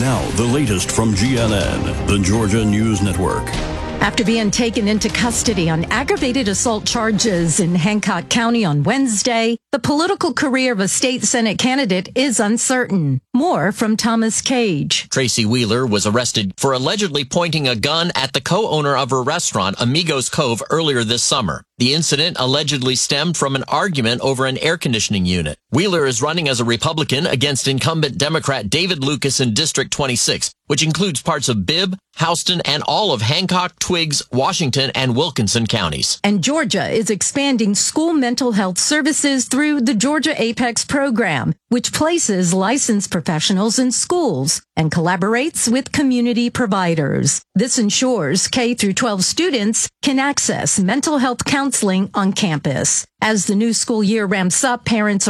Now, the latest from GNN, the Georgia News Network. After being taken into custody on aggravated assault charges in Hancock County on Wednesday, the political career of a state Senate candidate is uncertain. More from Thomas Cage. Tracy Wheeler was arrested for allegedly pointing a gun at the co-owner of her restaurant, Amigos Cove, earlier this summer. The incident allegedly stemmed from an argument over an air conditioning unit. Wheeler is running as a Republican against incumbent Democrat David Lucas in District 26, which includes parts of Bibb, Houston, and all of Hancock, Twiggs, Washington, and Wilkinson counties. And Georgia is expanding school mental health services through the Georgia Apex program, which places licensed professionals in schools and collaborates with community providers. This ensures K through 12 students can access mental health counseling on campus. As the new school year ramps up, parents